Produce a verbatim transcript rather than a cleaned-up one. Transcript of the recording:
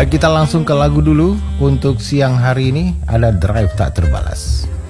Baik, kita langsung ke lagu dulu. Untuk siang hari ini ada Drive Tak Terbalas.